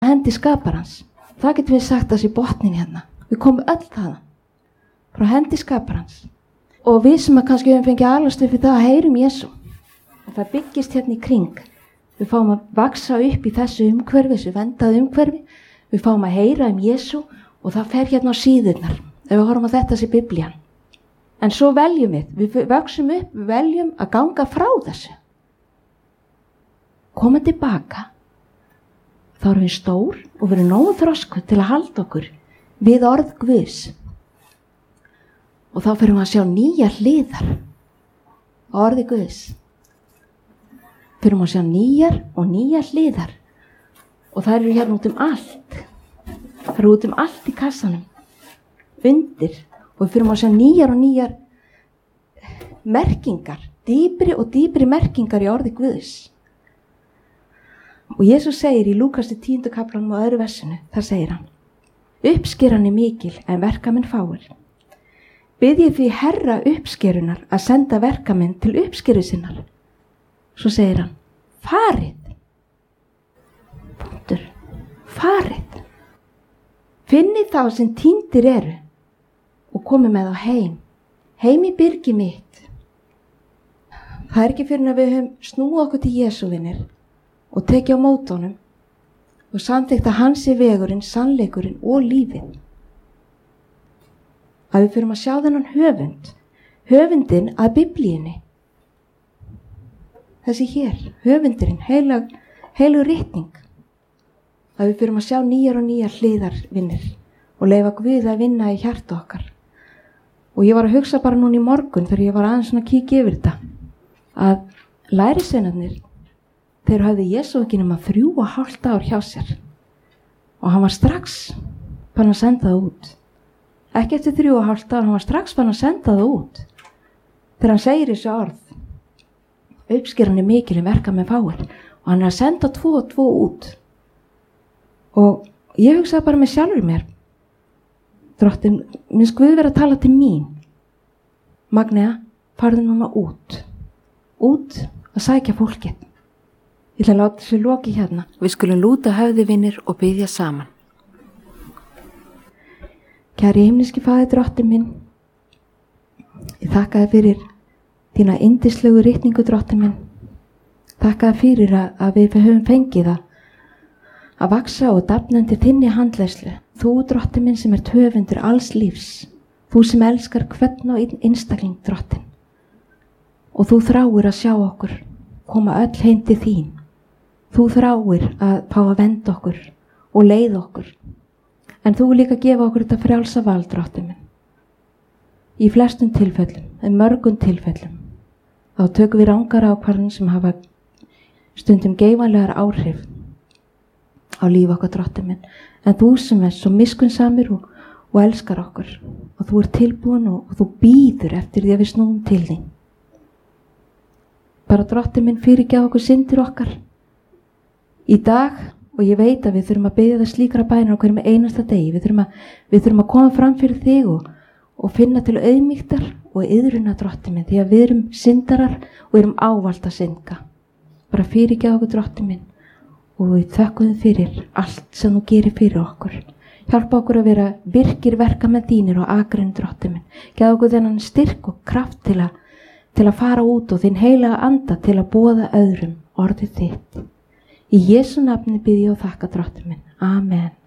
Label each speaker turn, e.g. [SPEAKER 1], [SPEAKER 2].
[SPEAKER 1] hendi skaparans. Það getum við sagt að sé botnin hérna. Við komum öll þaðan frá hendi skaparans. Og við sem að kannski höfum fengið alast upp við það að heyrum Jesú. Og það byggist hérna í kring. Við fáum að vaksa upp í þessu umhverfi, þessu vendaðu umhverfi. Við fáum að heyra Jesú og það fer hérna á síðurnar. Ef við horfum að þetta sé Biblían. En svo veljum við vöxum upp, við veljum að ganga frá þessu. Koma tilbaka. Þá erum við stór og við erum nógu þroskuð til að halda okkur við orð Guðs. Og þá fyrir við að sjá nýjar hliðar á orði Guðs. Fyrir við að sjá nýjar og nýjar hliðar. Og það eru hérna út allt. Það eru út allt í kassanum. Undir. Og við fyrir að sjá nýjar og nýjar merkingar. Dýpri og dýpri merkingar í orði Guðs. Og Jesús segir í Lúkas 10. kaplanum og öðru versinu, þar segir hann: Uppskeran er mikil en verkamenn fáir. Biðjið því Herra uppskerunar að senda verkamenn til uppskeru sinnar. Svo segir hann: Farið. Punktur. Farið. Finnið þá sem týndir eru og komið með þá heim. Heim í byrgi mitt. Það er ekki fyrir að við höfum snúið okkur til Jesú vinir og tekið á móti honum og samþykkt að hans er vegurinn, sannleikurinn og lífið. Að við fyrir að sjá þennan höfundinn að Biblíunni. Þessi hér, höfundurinn, heilug ritning. Að við fyrir að sjá nýjar og nýjar hliðar vinnir og leyfa Guð að vinna í hjarta okkar. Og ég var að hugsa bara núna í morgun þegar ég var aðeins svona að kíkja yfir þetta, að lærisveinarnir, þeir hafði Jesú ekki nema 3,5 ár hjá sér og hann var strax fann að senda það út. Ekki eftir 3,5 ár, hann var strax fann að senda það út. Þegar hann segir þessu orð, uppskeran er mikil en verkamenn fáir, og hann er að senda 2 og 2 út. Og ég hugsaði bara með sjálfur mér, Drottinn, minnst Guð vera að tala til mín. Magnea, farðu núna út að sækja fólkið. Ég ætla að láta þessu loki hérna. Við skulum lúta höfði vinir og biðja saman. Kæri himneski Faðir, Drottinn minn, ég þakka þér fyrir þína yndislegu ritningu, Drottinn minn. Þakka þér fyrir að við höfum fengið að vaksa og dafnandi þinni handleiðslu. Þú, Drottinn minn, sem höfundur alls lífs. Þú sem elskar hvern og einstakling, Drottinn. Og þú þráir að sjá okkur koma öll heim til þín. Þú þráir að fá að venda okkur og leiða okkur. En þú líka gefa okkur þetta frjálsa val, Drottinn minn. Í flestum tilfellum, mörgum tilfellum, þá tökum við rangar ákvarðanir sem hafa stundum geigvænlegar áhrif á líf okkar, Drottinn minn. En þú sem er svo miskunnsamur og elskar okkur, og þú ert tilbúin og þú bíður eftir því að við snúum til þín. Bara, Drottinn minn, fyrirgefðu okkur syndir okkar í dag, og ég veit að við þurfum að biðja það slíkra bænar á hverjum einasta degi. Við þurfum að koma fram fyrir þig og finna til auðmýktar og iðruna, Drottinn minn, því að við erum syndarar og erum ávallt að synda. Bara fyrirgefðu okkur, Drottinn minn, og við þökkum fyrir allt sem þú gerir fyrir okkur. Hjálpa okkur að vera virkir verkamenn þínir og akrein, Drottinn minn. Gefðu okkur þennan styrk og kraft til að fara út og þinn heilaga anda til að boða öðrum orðið þitt. Í Jesú nafni bið ég og þakka, Drottinn minn. Amen.